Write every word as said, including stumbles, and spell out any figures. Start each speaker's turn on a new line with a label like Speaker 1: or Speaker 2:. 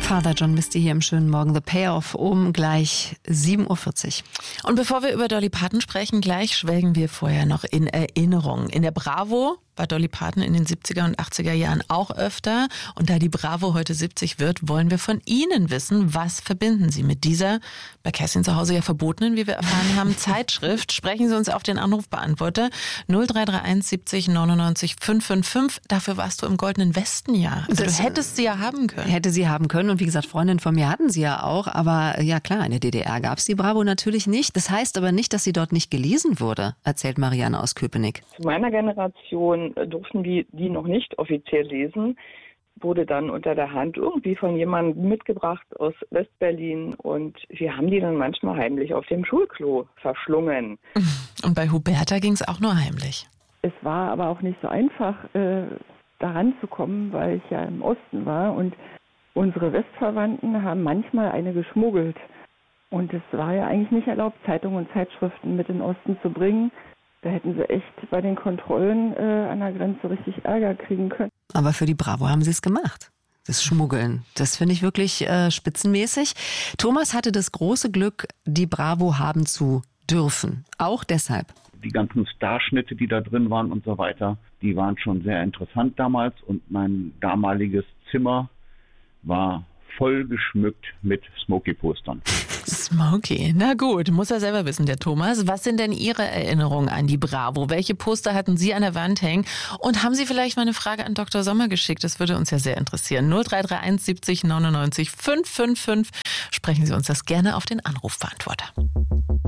Speaker 1: Father John Misty hier im schönen Morgen. The Payoff um gleich sieben Uhr vierzig.
Speaker 2: Und bevor wir über Dolly Parton sprechen, gleich schwelgen wir vorher noch in Erinnerungen. In der Bravo war Dolly Parton in den siebziger und achtziger Jahren auch öfter. Und da die Bravo heute siebzig wird, wollen wir von Ihnen wissen, was verbinden Sie mit dieser, bei Kerstin zu Hause ja verbotenen, wie wir erfahren haben, Zeitschrift. Sprechen Sie uns auf den Anrufbeantworter null drei drei eins siebzig neunundneunzig fünf fünf fünf. Dafür warst du im Goldenen Westen, ja. Also
Speaker 1: Das
Speaker 2: du hättest sie ja haben können.
Speaker 1: Hätte sie haben können. Und wie gesagt, Freundin von mir hatten sie ja auch. Aber ja klar, in der D D R gab es die Bravo natürlich nicht. Das heißt aber nicht, dass sie dort nicht gelesen wurde, erzählt Marianne aus Köpenick.
Speaker 3: Zu meiner Generation durften wir die noch nicht offiziell lesen, wurde dann unter der Hand irgendwie von jemandem mitgebracht aus Westberlin und wir haben die dann manchmal heimlich auf dem Schulklo verschlungen.
Speaker 2: Und bei Huberta ging es auch nur heimlich.
Speaker 4: Es war aber auch nicht so einfach, äh, daran zu kommen, weil ich ja im Osten war und unsere Westverwandten haben manchmal eine geschmuggelt. Und es war ja eigentlich nicht erlaubt, Zeitungen und Zeitschriften mit in den Osten zu bringen. Da hätten sie echt bei den Kontrollen äh, an der Grenze richtig Ärger kriegen können.
Speaker 1: Aber für die Bravo haben sie es gemacht. Das Schmuggeln, das finde ich wirklich äh, spitzenmäßig. Thomas hatte das große Glück, die Bravo haben zu dürfen. Auch deshalb.
Speaker 5: Die ganzen Starschnitte, die da drin waren und so weiter, die waren schon sehr interessant damals. Und mein damaliges Zimmer war voll geschmückt mit Smokey-Postern.
Speaker 2: Smokey, na gut, muss er selber wissen, der Thomas. Was sind denn Ihre Erinnerungen an die Bravo? Welche Poster hatten Sie an der Wand hängen? Und haben Sie vielleicht mal eine Frage an Doktor Sommer geschickt? Das würde uns ja sehr interessieren. null drei drei eins siebzig neunundneunzig fünf fünf fünf. Sprechen Sie uns das gerne auf den Anrufbeantworter.